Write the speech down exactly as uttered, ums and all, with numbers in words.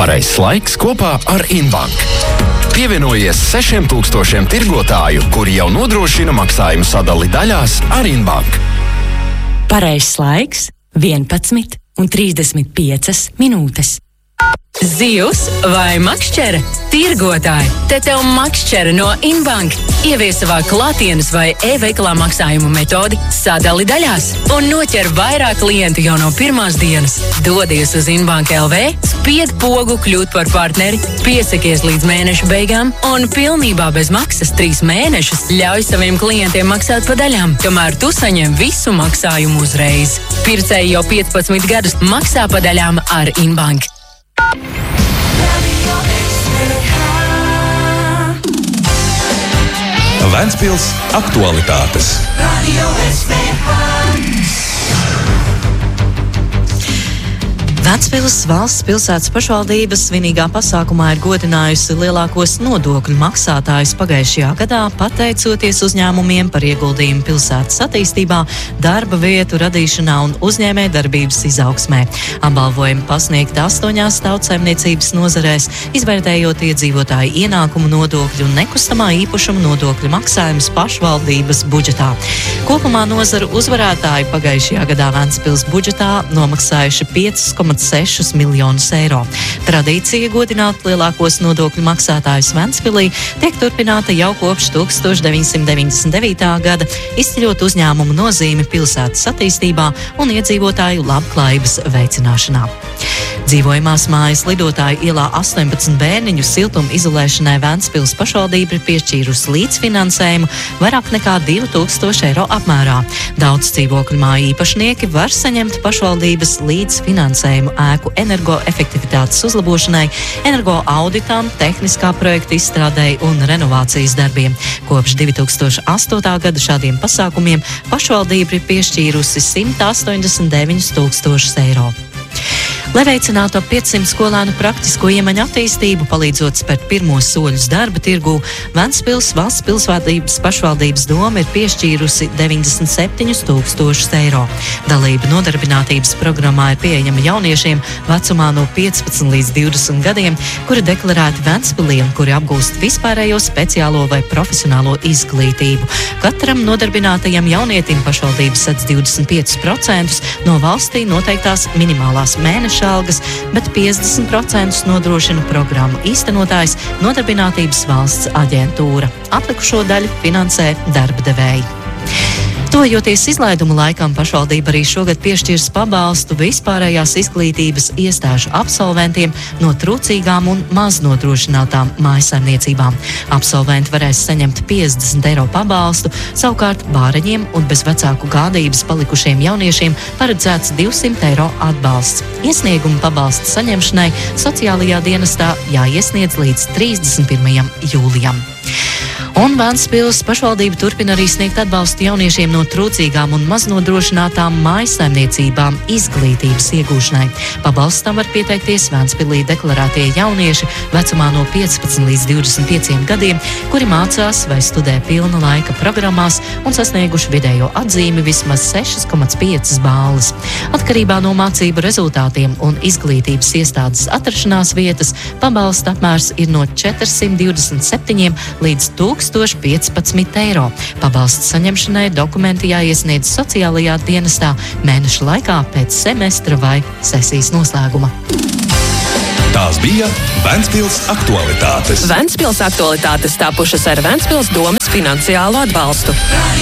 Pareizs laiks kopā ar Inbank. Pievienojies sešiem tūkstošiem tirgotāju, kuri jau nodrošina maksājumu sadali daļās ar Inbank. Pareizs laiks vienpadsmit un trīsdesmit piecas minūtes. Zivs vai makšķere? Tirgotāji, te tev makšķere no Inbank. Ievies savā klātienes vai e-veikalā maksājumu metodi sadali daļās un noķer vairāk klientu jau no pirmās dienas. Dodies uz Inbank L V, spied pogu kļūt par partneri, piesakies līdz mēneša beigām un pilnībā bez maksas trīs mēnešus ļauj saviem klientiem maksāt pa daļām, kamēr tu saņem visu maksājumu uzreiz. Pircēji jau piecpadsmit gadus maksā pa daļām ar Inbank. Ventspils aktualitātes. Ventspils valsts pilsētas pašvaldības svinīgā pasākumā ir godinājusi lielākos nodokļu maksātājus pagājušajā gadā, pateicoties uzņēmumiem par ieguldījumu pilsētas attīstībā, darba vietu radīšanā un uzņēmējdarbības izaugsmē. Apbalvojumi pasniegti astoņās tautsaimniecības nozarēs, izvērtējot iedzīvotāju ienākumu nodokļu un nekustamā īpašuma nodokļu maksājumus pašvaldības budžetā. Kopumā nozaru uzvarētāji pagājušajā gadā Ventspils budžetā nomaksājuši piecus komats sešus miljonus eiro. Tradīcija godināt lielākos nodokļu maksātājus Ventspilī tiek turpināta jau kopš tūkstoš deviņsimt deviņdesmit devītā gada, izceļot uzņēmumu nozīmi pilsētas attīstībā un iedzīvotāju labklājības veicināšanā. Dzīvojamās mājas Lidotāju ielā astoņpadsmit bērniņu siltuma izolēšanai Ventspils pašvaldība ir piešķīrusi līdzfinansējumu vairāk nekā divi tūkstoši eiro apmērā. Daudz dzīvokļu māju īpašnieki var saņemt pašvaldības līdzfinansējumu ēku energoefektivitātes uzlabošanai, energo auditam, tehniskā projekta izstrādei un renovācijas darbiem. Kopš divi tūkstoši astotā gada šādiem pasākumiem pašvaldība ir piešķīrusi simt astoņdesmit deviņus tūkstošus eiro. Lai veicinātu ap piecsimt skolēnu praktisko iemaņu attīstību, palīdzot spērt pirmos soļus darba tirgū, Ventspils valsts pilsvaldības pašvaldības doma ir piešķīrusi deviņdesmit septiņus tūkstošus eiro. Dalība nodarbinātības programmā ir pieejama jauniešiem vecumā no piecpadsmit līdz divdesmit gadiem, kuri deklarēti Ventspilī un kuri apgūst vispārējo speciālo vai profesionālo izglītību. Katram nodarbinātajam jaunietim pašvaldības sedz divdesmit piecus procentus no valstī noteiktās minimālās mēneša algas, bet piecdesmit procentus nodrošina programmu īstenotājs Nodarbinātības valsts aģentūra. Atlikušo daļu finansē darba devēji. Tojoties izlaiduma laikam, pašvaldība arī šogad piešķirs pabalstu vispārējās izglītības iestāžu absolventiem no trūcīgām un maz nodrošinātām mājasaimniecībām. Absolventi varēs saņemt piecdesmit eiro pabalstu, savukārt bāreņiem un bez vecāku gādības palikušiem jauniešiem paredzēts divsimt eiro atbalsts. Iesniegumu pabalsta saņemšanai sociālajā dienestā jāiesniedz līdz trīsdesmit pirmajam jūlijam. Un Ventspils pašvaldība turpina arī sniegt atbalstu jauniešiem no trūcīgām un maznodrošinātām mājasaimniecībām izglītības iegūšanai. Pabalstam var pieteikties Ventspilī deklarētie jaunieši vecumā no piecpadsmit līdz divdesmit pieciem gadiem, kuri mācās vai studē pilna laika programmās un sasnieguši vidējo atzīmi vismaz sešas komats piecas balles. Atkarībā no mācību rezultātiem un izglītības iestādes atrašanās vietas pabalsta apmērs ir no četrsimt divdesmit septiņiem līdz tūkstoš piecpadsmit eiro. Pabalsta saņemšanai dokumenti jāiesniedz sociālajā dienestā mēneša laikā pēc semestra vai sesijas noslēguma. Tās bija Ventspils aktualitātes. Ventspils aktualitātes tapušas ar Ventspils domes finansiālo atbalstu.